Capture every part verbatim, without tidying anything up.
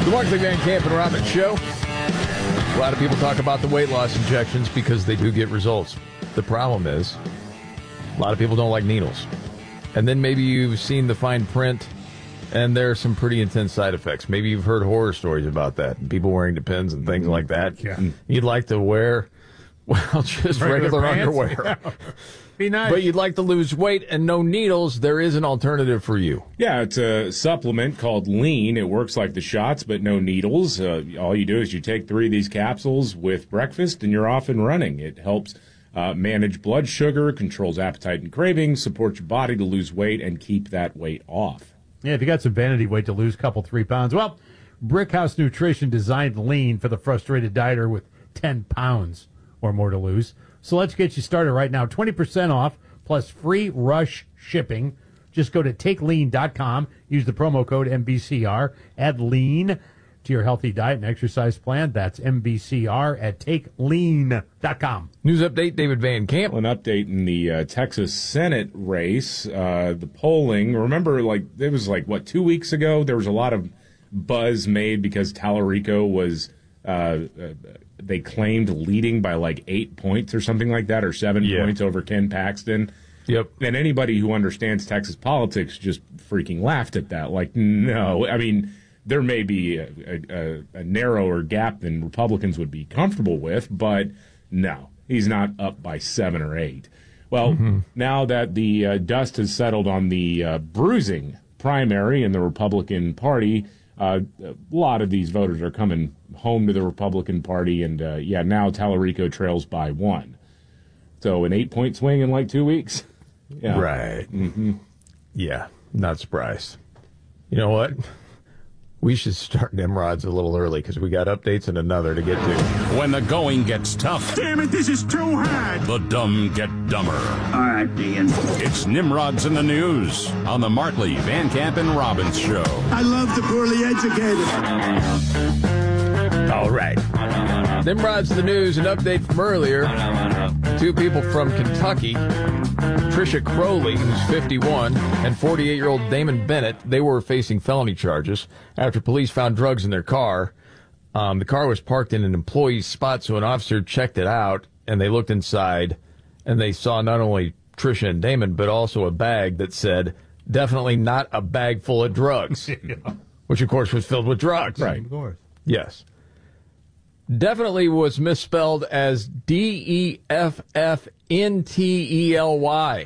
The Markley, Van Camp, and Robbins Show. A lot of people talk about the weight loss injections because they do get results. The problem is, a lot of people don't like needles. And then maybe you've seen the fine print, and there are some pretty intense side effects. Maybe you've heard horror stories about that. People wearing Depends and things like that. Yeah. You'd like to wear, well, just regular, Regular pants? underwear. Yeah. Be nice. But you'd like to lose weight and no needles. There is an alternative for you. Yeah, it's a supplement called Lean. It works like the shots, but no needles. Uh, all you do is you take three of these capsules with breakfast, and you're off and running. It helps uh, manage blood sugar, controls appetite and cravings, supports your body to lose weight, and keep that weight off. Yeah, if you got some vanity weight to lose, a couple, three pounds, well, Brickhouse Nutrition designed Lean for the frustrated dieter with ten pounds or more to lose. So let's get you started right now. twenty percent off plus free rush shipping. Just go to take lean dot com. Use the promo code M B C R. Add lean to your healthy diet and exercise plan. That's M B C R at take lean dot com. News update, David Van Camp. An update in the uh, Texas Senate race, uh, the polling. Remember, like, it was like, what, two weeks ago? There was a lot of buzz made because Tallarico was, uh, uh, they claimed leading by like eight points or something like that, or seven Yeah. points over Ken Paxton. Yep. And anybody who understands Texas politics just freaking laughed at that. Like, no, I mean, there may be a, a, a narrower gap than Republicans would be comfortable with, but no, he's not up by seven or eight. Well, mm-hmm. now that the uh, dust has settled on the uh, bruising primary in the Republican Party, uh, a lot of these voters are coming home to the Republican Party, and uh, yeah, now Tallarico trails by one. So an eight-point swing in like two weeks? Yeah. Right. Mm-hmm. Yeah, not surprised. You know what? We should start Nimrods a little early because we got updates and another to get to. When the going gets tough, Damn it, this is too hard. the dumb get dumber. All right, Dean. It's Nimrods in the News on the Markley, Van Camp, and Robbins Show. I love the poorly educated. All right. Nimrod's the news, an update from earlier. Two people from Kentucky, Tricia Crowley, who's fifty-one, and forty-eight-year-old Damon Bennett, they were facing felony charges after police found drugs in their car. Um, the car was parked in an employee's spot, so an officer checked it out, and they looked inside, and they saw not only Tricia and Damon, but also a bag that said, definitely not a bag full of drugs, Yeah. which, of course, was filled with drugs. Right. Of course. Yes. Definitely was misspelled as D E F F N T E L Y.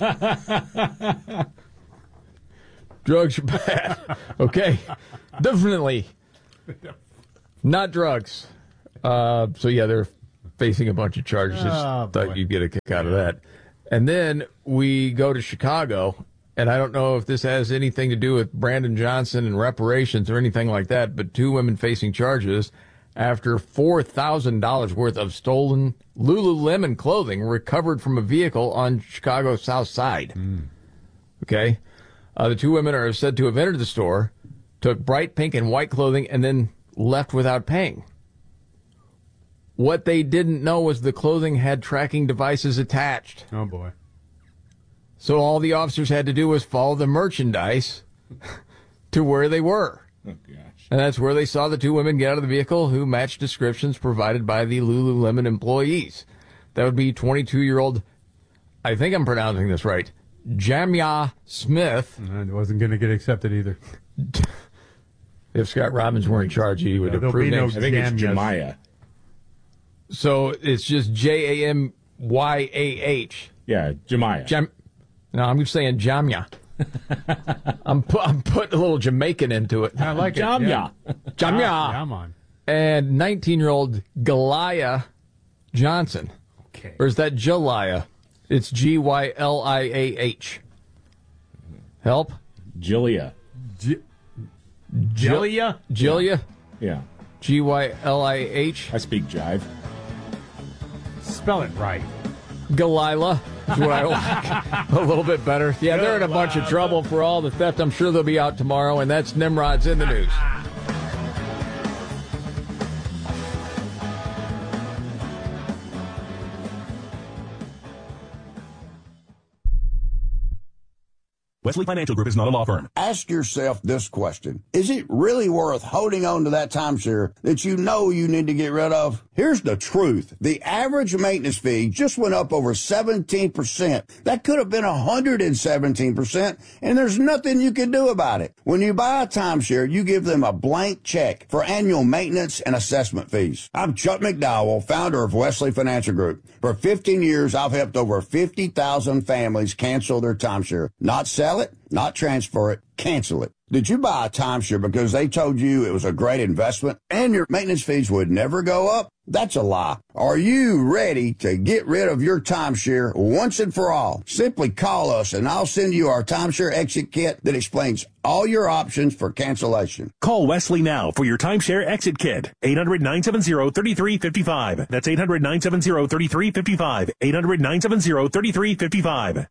Drugs are bad. Okay. Definitely not drugs. Uh, so, yeah, they're facing a bunch of charges. Just Oh, thought boy. you'd get a kick out of that. And then we go to Chicago, and I don't know if this has anything to do with Brandon Johnson and reparations or anything like that, but two women facing charges after four thousand dollars worth of stolen Lululemon clothing recovered from a vehicle on Chicago's South Side. Mm. Okay? Uh, the two women are said to have entered the store, took bright pink and white clothing, and then left without paying. What they didn't know was the clothing had tracking devices attached. Oh, boy. So all the officers had to do was follow the merchandise to where they were. Oh, gosh. And that's where they saw the two women get out of the vehicle who matched descriptions provided by the Lululemon employees. That would be twenty-two-year-old, I think I'm pronouncing this right, Jamya Smith. I wasn't going to get accepted either. If Scott Robbins were in charge, he would Yeah, there'll approve be no names. I think it's Jam, yes. Jemiah. So it's just J A M Y A H. Yeah, Jemiah. Jam. No, I'm just saying Jamya. I'm, pu- I'm putting a little Jamaican into it. I like it. Jamya. Yeah. Jamya. Come on. And nineteen-year-old Galia Johnson. Okay. Or is that Jalaya? It's G Y L I A H. Help? Jilia. J- Jelia? Jilia? Yeah. G Y L I H. I speak jive. Spell it right. Galila is what I like. A little bit better. Yeah, they're in a bunch of trouble for all the theft. I'm sure they'll be out tomorrow, and that's Nimrod's in the news. Wesley Financial Group is not a law firm. Ask yourself this question. Is it really worth holding on to that timeshare that you know you need to get rid of? Here's the truth. The average maintenance fee just went up over seventeen percent. That could have been one hundred seventeen percent, and there's nothing you can do about it. When you buy a timeshare, you give them a blank check for annual maintenance and assessment fees. I'm Chuck McDowell, founder of Wesley Financial Group. For fifteen years, I've helped over fifty thousand families cancel their timeshare. Not sell it, not transfer it, cancel it. Did you buy a timeshare because they told you it was a great investment and your maintenance fees would never go up? That's a lie. Are you ready to get rid of your timeshare once and for all? Simply call us and I'll send you our timeshare exit kit that explains all your options for cancellation. Call Wesley now for your timeshare exit kit. eight hundred, nine seven zero, three three five five. That's eight hundred, nine seven zero, three three five five. eight hundred, nine seven zero, three three five five.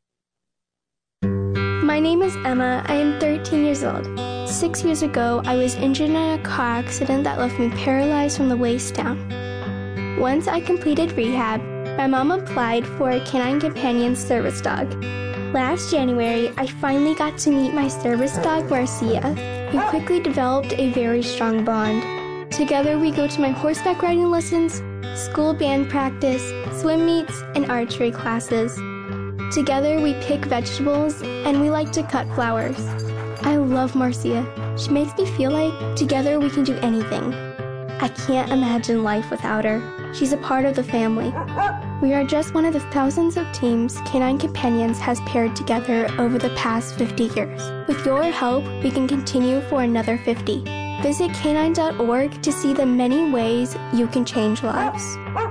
My name is Emma. I am thirteen years old. Six years ago, I was injured in a car accident that left me paralyzed from the waist down. Once I completed rehab, my mom applied for a Canine Companion service dog. Last January, I finally got to meet my service dog, Marcia. We quickly developed a very strong bond. Together, we go to my horseback riding lessons, school band practice, swim meets, and archery classes. Together, we pick vegetables, and we like to cut flowers. I love Marcia. She makes me feel like together we can do anything. I can't imagine life without her. She's a part of the family. We are just one of the thousands of teams Canine Companions has paired together over the past fifty years. With your help, we can continue for another fifty. Visit canine dot org to see the many ways you can change lives.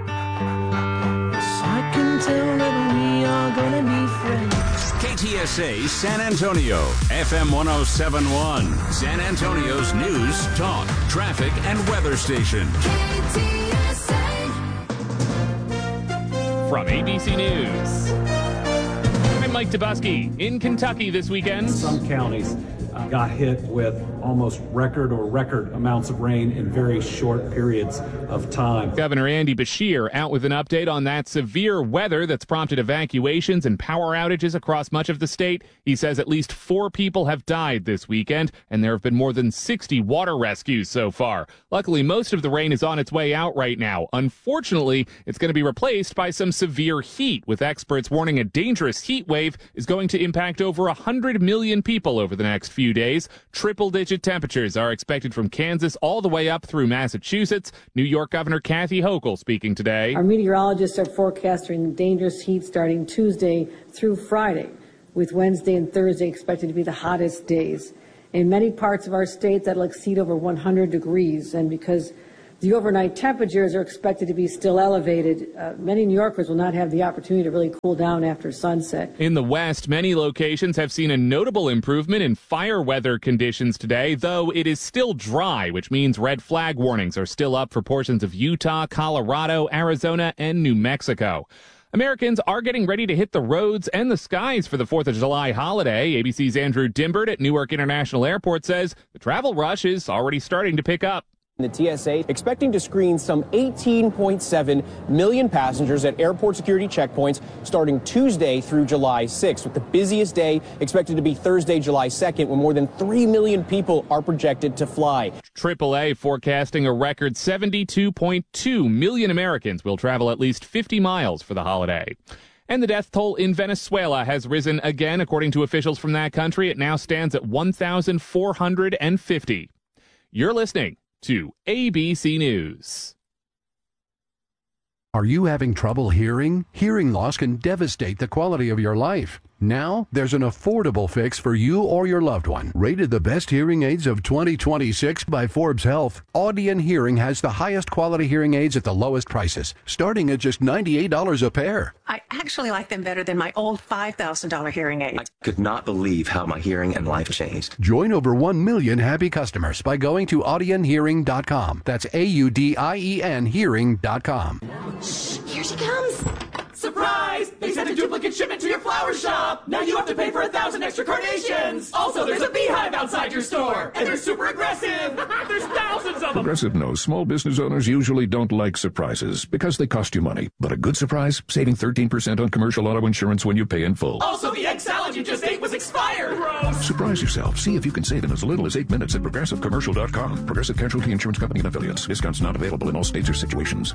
I can tell that we are gonna be friends. K T S A San Antonio, F M one oh seven point one, San Antonio's news, talk, traffic, and weather station. K T S A. From A B C News, I'm Mike Dubusky. In Kentucky this weekend, some counties uh, got hit with almost record or record amounts of rain in very short periods of time. Governor Andy Beshear out with an update on that severe weather that's prompted evacuations and power outages across much of the state. He says at least four people have died this weekend, and there have been more than sixty water rescues so far. Luckily, most of the rain is on its way out right now. Unfortunately, it's going to be replaced by some severe heat, with experts warning a dangerous heat wave is going to impact over one hundred million people over the next few days. Triple-digit temperatures are expected from Kansas all the way up through Massachusetts. New York Governor Kathy Hochul speaking today. Our meteorologists are forecasting dangerous heat starting Tuesday through Friday, with Wednesday and Thursday expected to be the hottest days. In many parts of our state, that'll exceed over one hundred degrees, and because the overnight temperatures are expected to be still elevated, uh, many New Yorkers will not have the opportunity to really cool down after sunset. In the West, many locations have seen a notable improvement in fire weather conditions today, though it is still dry, which means red flag warnings are still up for portions of Utah, Colorado, Arizona, and New Mexico. Americans are getting ready to hit the roads and the skies for the fourth of July holiday. A B C's Andrew Dimbert at Newark International Airport says the travel rush is already starting to pick up. The T S A expecting to screen some eighteen point seven million passengers at airport security checkpoints starting Tuesday through July sixth, with the busiest day expected to be Thursday, July second, when more than three million people are projected to fly. triple A forecasting a record seventy-two point two million Americans will travel at least fifty miles for the holiday. And the death toll in Venezuela has risen again, according to officials from that country. It now stands at one thousand four hundred fifty. You're listening to A B C News. Are you having trouble hearing? Hearing loss can devastate the quality of your life. Now, there's an affordable fix for you or your loved one. Rated the best hearing aids of twenty twenty-six by Forbes Health, Audion Hearing has the highest quality hearing aids at the lowest prices, starting at just ninety-eight dollars a pair. I actually like them better than my old five thousand dollars hearing aids. I could not believe how my hearing and life changed. Join over one million happy customers by going to audion hearing dot com. That's A U D I E N hearing dot com. Shh, here she comes. Surprise! They sent a duplicate shipment to your flower shop! Now you have to pay for a thousand extra carnations! Also, there's a beehive outside your store! And they're super aggressive! There's thousands of them! Progressive knows small business owners usually don't like surprises because they cost you money. But a good surprise? Saving thirteen percent on commercial auto insurance when you pay in full. Also, the egg salad you just ate was expired! fire! Gross! Surprise yourself. See if you can save in as little as eight minutes at Progressive Commercial dot com. Progressive Casualty Insurance Company and Affiliates. Discounts not available in all states or situations.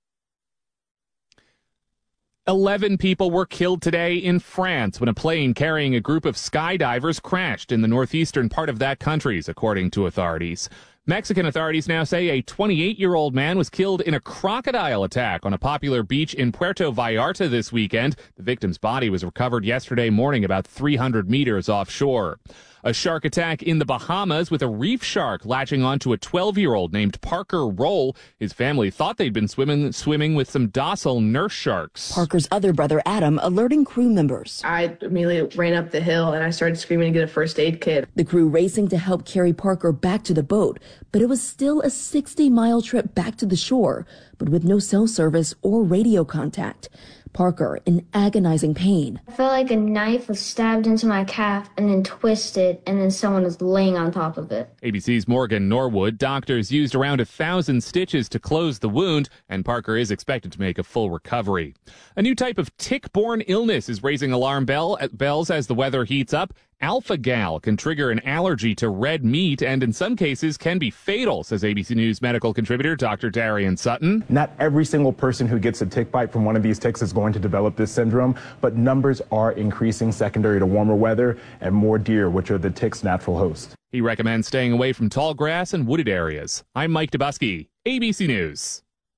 Eleven people were killed today in France when a plane carrying a group of skydivers crashed in the northeastern part of that country, according to authorities. Mexican authorities now say a twenty-eight-year-old man was killed in a crocodile attack on a popular beach in Puerto Vallarta this weekend. The victim's body was recovered yesterday morning about three hundred meters offshore. A shark attack in the Bahamas with a reef shark latching onto a twelve-year-old named Parker Roll. His family thought they'd been swimming swimming with some docile nurse sharks. Parker's other brother, Adam, alerting crew members. I immediately ran up the hill and I started screaming to get a first aid kit. The crew racing to help carry Parker back to the boat, but it was still a sixty-mile trip back to the shore, but with no cell service or radio contact. Parker in agonizing pain. I felt like a knife was stabbed into my calf and then twisted, and then someone was laying on top of it. A B C's Morgan Norwood. Doctors used around a thousand stitches to close the wound, and Parker is expected to make a full recovery. A new type of tick-borne illness is raising alarm bell, bells as the weather heats up. Alpha-gal can trigger an allergy to red meat and in some cases can be fatal, says A B C News medical contributor Doctor Darian Sutton. Not every single person who gets a tick bite from one of these ticks is going to develop this syndrome, but numbers are increasing secondary to warmer weather and more deer, which are the tick's natural host. He recommends staying away from tall grass and wooded areas. I'm Mike Dubusky, A B C News.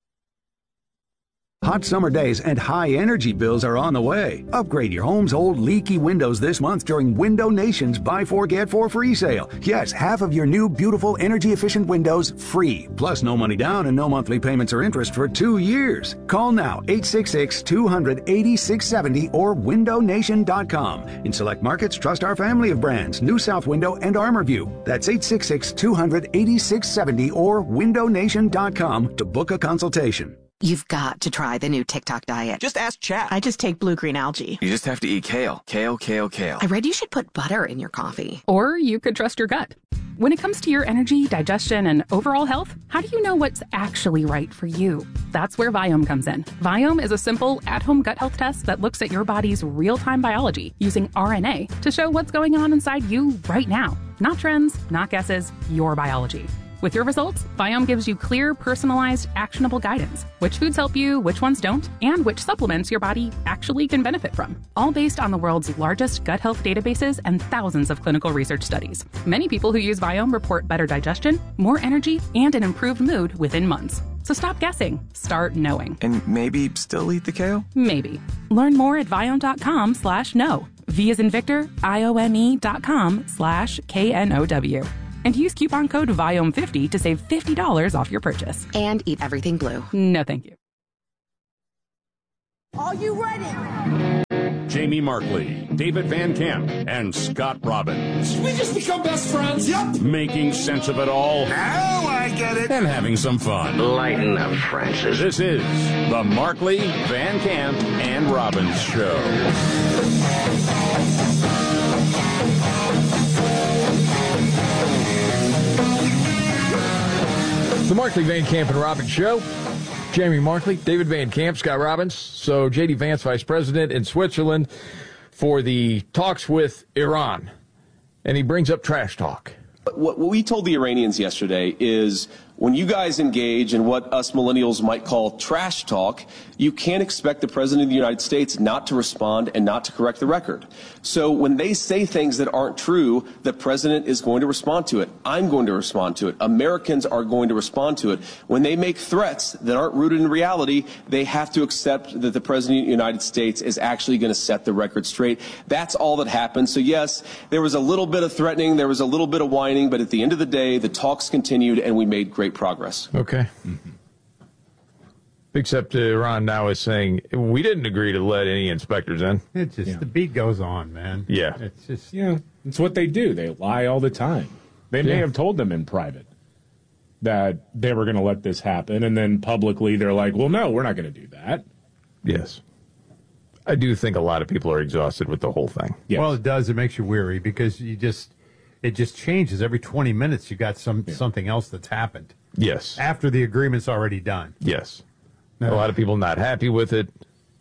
Hot summer days and high energy bills are on the way. Upgrade your home's old leaky windows this month during Window Nation's Buy Four Get Four free sale. Yes, half of your new beautiful energy efficient windows free. Plus no money down and no monthly payments or interest for two years. Call now eight six six, two hundred, eighty-six seventy or window nation dot com. In select markets, trust our family of brands, New South Window and ArmorView. That's eight six six, two hundred, eighty-six seventy or window nation dot com to book a consultation. You've got to try the new TikTok diet. Just ask chat. I just take blue-green algae. You just have to eat kale. Kale, kale, kale. I read you should put butter in your coffee. Or you could trust your gut. When it comes to your energy, digestion, and overall health, how do you know what's actually right for you? That's where Viome comes in. Viome is a simple, at-home gut health test that looks at your body's real-time biology using R N A to show what's going on inside you right now. Not trends, not guesses, your biology. With your results, Viome gives you clear, personalized, actionable guidance. Which foods help you, which ones don't, and which supplements your body actually can benefit from. All based on the world's largest gut health databases and thousands of clinical research studies. Many people who use Viome report better digestion, more energy, and an improved mood within months. So stop guessing. Start knowing. And maybe still eat the kale? Maybe. Learn more at Viome.com slash know. V as in Victor, I O M E dot com slash K N O W. And use coupon code Viome fifty to save fifty dollars off your purchase. And eat everything blue. No, thank you. Are you ready? Jamie Markley, David Van Camp, and Scott Robbins. Did we just become best friends? Yep. Making sense of it all. Now I get it. And having some fun. Lighten up, Francis. This is the Markley, Van Camp, and Robbins Show. The Markley, Van Camp, and Robbins Show. Jamie Markley, David Van Camp, Scott Robbins. So J D Vance, Vice President in Switzerland for the talks with Iran. And he brings up trash talk. What, what we told the Iranians yesterday is when you guys engage in what us millennials might call trash talk, you can't expect the President of the United States not to respond and not to correct the record. So when they say things that aren't true, the President is going to respond to it. I'm going to respond to it. Americans are going to respond to it. When they make threats that aren't rooted in reality, they have to accept that the President of the United States is actually going to set the record straight. That's all that happened. So yes, there was a little bit of threatening, there was a little bit of whining, but at the end of the day, the talks continued and we made great progress. Okay. Mm-hmm. Except Iran now is saying, we didn't agree to let any inspectors in. It just, Yeah. the beat goes on, man. Yeah. It's just, Yeah, it's what they do. They lie all the time. They may Yeah. have told them in private that they were going to let this happen, and then publicly they're like, well, no, we're not going to do that. Yes. I do think a lot of people are exhausted with the whole thing. Yes. well, it does. It makes you weary because you just, it just changes every twenty minutes. You got some something else that's happened Yes. after the agreement's already done. Yes. A lot of people not happy with it.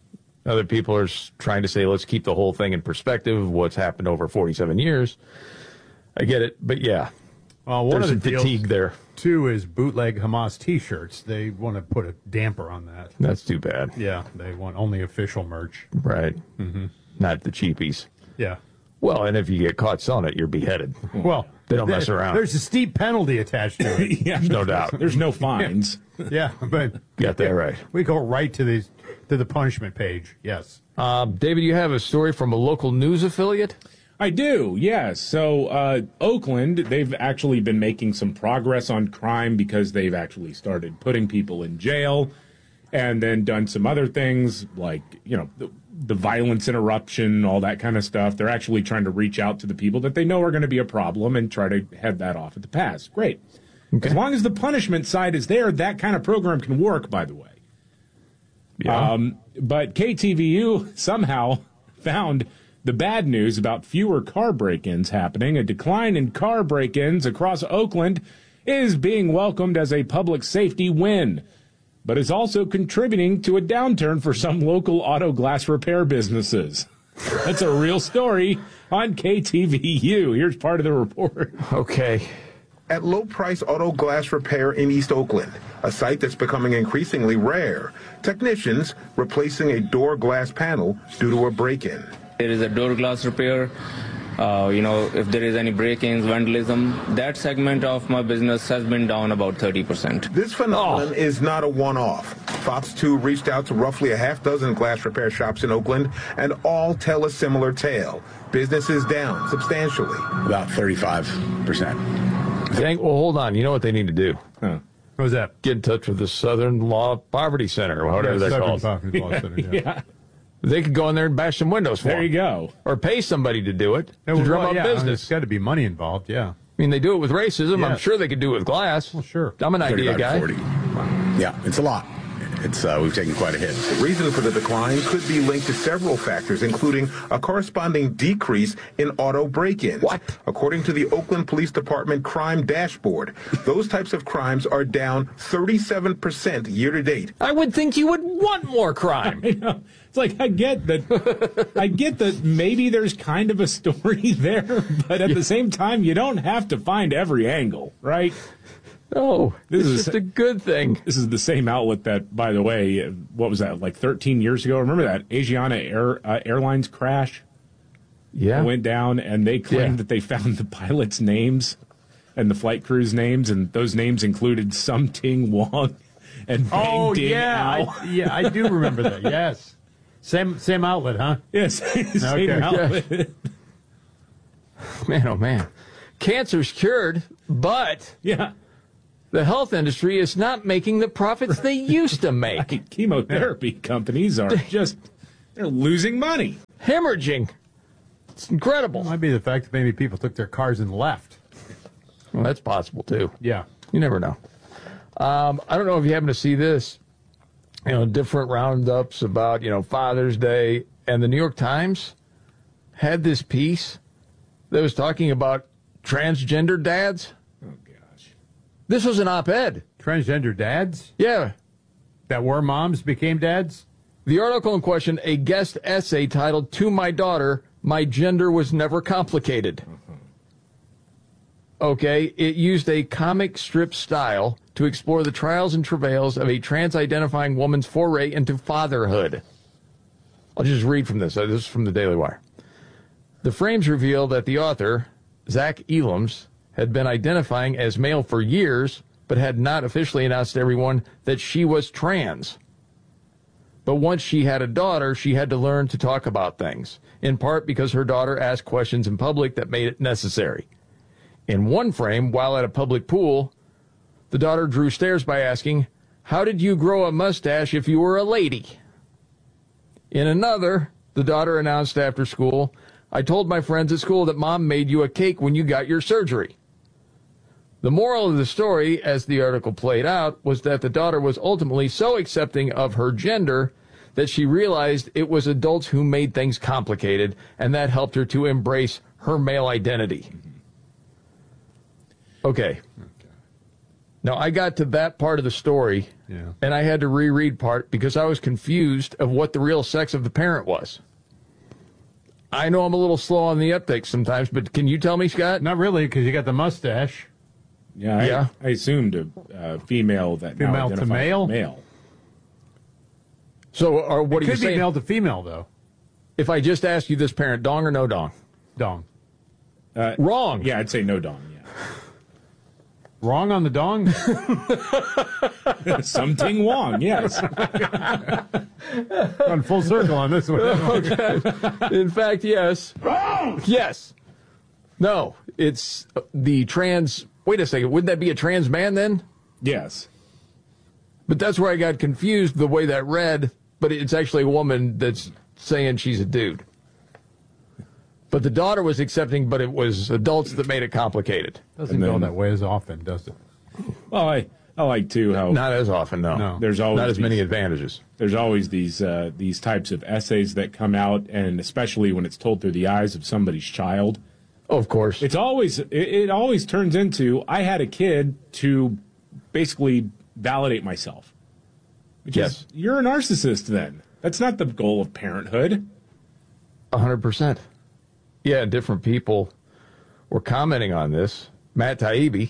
Other people are s- trying to say, let's keep the whole thing in perspective of what's happened over forty-seven years. I get it, but yeah. Well, one There's of the some fatigue deals, there. Too, is bootleg Hamas T-shirts. They want to put a damper on that. That's too bad. Yeah, they want only official merch. Right. Mm-hmm. Not the cheapies. Yeah. Well, and if you get caught selling it, you're beheaded. Well, they don't there- mess around. There's a steep penalty attached to it. Yeah, There's no doubt. There's no fines. Yeah, but Got that right. we go right to the to the punishment page. Yes. Uh, David, you have a story from a local news affiliate? I do, yes. So uh, Oakland, they've actually been making some progress on crime because they've actually started putting people in jail and then done some other things like, you know, the, the violence interruption, all that kind of stuff. They're actually trying to reach out to the people that they know are going to be a problem and try to head that off at the pass. Great. Okay. As long as the punishment side is there, that kind of program can work, by the way. Yeah. Um, but K T V U somehow found the bad news about fewer car break-ins happening. A decline in car break-ins across Oakland is being welcomed as a public safety win, but is also contributing to a downturn for some local auto glass repair businesses. That's a real story on K T V U. Here's part of the report. Okay. At Low Price Auto Glass Repair in East Oakland, a site that's becoming increasingly rare, technicians replacing a door glass panel due to a break-in. There is a door glass repair, uh, you know, if there is any break-ins, vandalism, that segment of my business has been down about thirty percent. This phenomenon oh. is not a one-off. Fox two reached out to roughly a half dozen glass repair shops in Oakland, and all tell a similar tale. Business is down substantially. About thirty-five percent. Dang, well, hold on. You know what they need to do? Huh. What was that? Get in touch with the Southern Law Poverty Center, or whatever Yeah, they're Southern called. Poverty Law Center, yeah. Yeah. They could go in there and bash some windows for There you them. go. Or pay somebody to do it, Yeah, to well, drum well, up yeah, business. There's got to be money involved, yeah. I mean, they do it with racism. I'm Yes. sure they could do it with glass. Well, sure. I'm an idea guy. forty. Yeah, it's a lot. It's uh, we've taken quite a hit. The reason for the decline could be linked to several factors, including a corresponding decrease in auto break-ins. What? According to the Oakland Police Department crime dashboard, those types of crimes are down thirty-seven percent year to date. I would think you would want more crime. I know. It's like, I get that, I get that maybe there's kind of a story there, but at the same time, you don't have to find every angle, right? No, This it's is- just a good thing. This is the same outlet that, by the way, what was that, like thirteen years ago? Remember that Asiana Air, uh, Airlines crash? Yeah. Went down, and they claimed Yeah. that they found the pilots' names and the flight crew's names, and those names included Sum Ting Wong and Bang Oh, Ding yeah. Ao. I, yeah, I do remember that, yes. Same same outlet, huh? Yes, same Okay. outlet. Man, oh man. Cancer's cured, but Yeah. the health industry is not making the profits they used to make. Chemotherapy companies are just, they're losing money. Hemorrhaging. It's incredible. Might be the fact that maybe people took their cars and left. Well, that's possible, too. Yeah. You never know. Um, I don't know if you happen to see this, you know, different roundups about, you know, Father's Day. And the New York Times had this piece that was talking about transgender dads. Oh, gosh. This was an op-ed. Transgender dads? Yeah. That were moms became dads? The article in question, a guest essay titled, "To My Daughter, My Gender Was Never Complicated." Okay, it used a comic strip style to explore the trials and travails of a trans-identifying woman's foray into fatherhood. I'll just read from this. Uh, This is from the Daily Wire. The frames reveal that the author, Zach Elams, had been identifying as male for years, but had not officially announced to everyone that she was trans. But once she had a daughter, she had to learn to talk about things, in part because her daughter asked questions in public that made it necessary. In one frame, while at a public pool, the daughter drew stares by asking, "How did you grow a mustache if you were a lady?" In another, the daughter announced after school, "I told my friends at school that mom made you a cake when you got your surgery." The moral of the story, as the article played out, was that the daughter was ultimately so accepting of her gender that she realized it was adults who made things complicated, and that helped her to embrace her male identity. Okay. Now, I got to that part of the story, Yeah. and I had to reread part because I was confused of what the real sex of the parent was. I know I'm a little slow on the uptake sometimes, but can you tell me, Scott? Not really, because you got the mustache. Yeah, I, Yeah. I assumed a uh, female that now Female to identifies male? as male. So, or what It are you could be saying? male to female, though. If I just ask you this, parent, dong or no dong? Dong. Uh, Wrong. Yeah, I'd say no dong. Wrong on the dong? Yeah, something wrong. Yes. Run full circle on this one. Okay. In fact, yes. Wrong. Yes. No, it's the trans. Wait a second. Wouldn't that be a trans man then? Yes. But that's where I got confused the way that read. But it's actually a woman that's saying she's a dude. But the daughter was accepting, but it was adults that made it complicated. Doesn't go that way as often, does it? Well, I, I like too how Not as often, no. No. there's always Not as these- many advantages. There's always these uh, these types of essays that come out, and especially when it's told through the eyes of somebody's child. Oh, of course. It's always it, it always turns into I had a kid to basically validate myself. Which Yes. is, you're a narcissist then. That's not the goal of parenthood. A hundred percent. Yeah, different people were commenting on this. Matt Taibbi,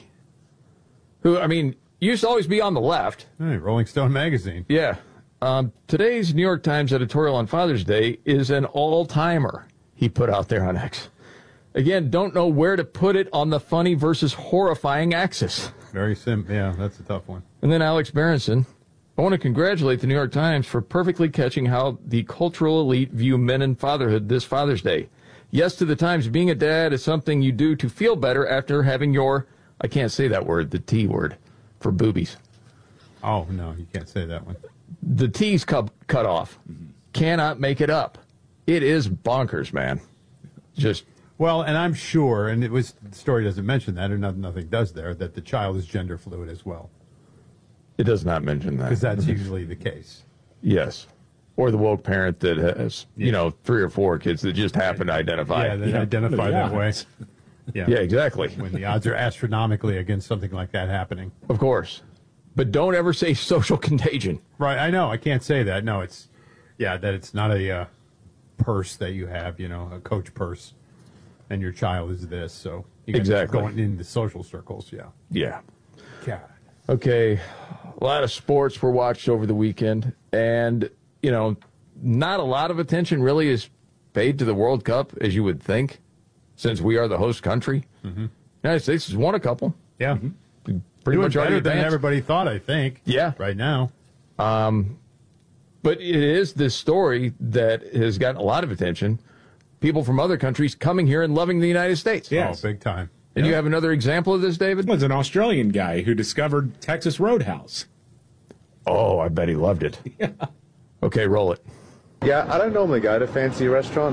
who, I mean, used to always be on the left. Hey, Rolling Stone magazine. Yeah. Um, today's New York Times editorial on Father's Day is an all-timer he put out there on X. Again, don't know where to put it on the funny versus horrifying axis. Very simple. Yeah, that's a tough one. And then Alex Berenson. I want to congratulate the New York Times for perfectly catching how the cultural elite view men and fatherhood this Father's Day. Yes to the Times, being a dad is something you do to feel better after having your, I can't say that word, the T word, for boobies. Oh, no, you can't say that one. The T's cut, cut off. Mm-hmm. Cannot make it up. It is bonkers, man. Just. Well, and I'm sure, and it was the story doesn't mention that, or nothing, nothing does there, that the child is gender fluid as well. It does not mention that. Because that's usually the case. Yes. Or the woke parent that has, Yeah. you know, three or four kids that just happen to identify. Yeah, they Yeah. identify Yeah. that way. Yeah. Yeah, exactly. When the odds are astronomically against something like that happening. Of course. But don't ever say social contagion. Right, I know. I can't say that. No, it's, yeah, that it's not a uh, purse that you have, you know, a coach purse, and your child is this. So you got Exactly. going in the social circles, yeah. Yeah. God. Okay. A lot of sports were watched over the weekend. And, you know, not a lot of attention really is paid to the World Cup, as you would think, since we are the host country. Mm-hmm. United States has won a couple. Yeah. Pretty Doing much already better than advanced. everybody thought, I think. Yeah. Right now. Um, but it is this story that has gotten a lot of attention. People from other countries coming here and loving the United States. Yes. Oh, big time. And you have another example of this, David? It was an Australian guy who discovered Texas Roadhouse. Oh, I bet he loved it. Yeah. Okay, roll it. Yeah, I don't normally go to fancy restaurants.